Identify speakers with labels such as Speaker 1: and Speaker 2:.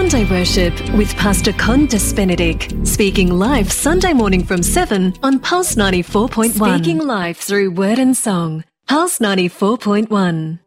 Speaker 1: Sunday Worship with Pastor Condas Benedict. Speaking live Sunday morning from 7 on Pulse 94.1. Speaking live through word and song. Pulse 94.1.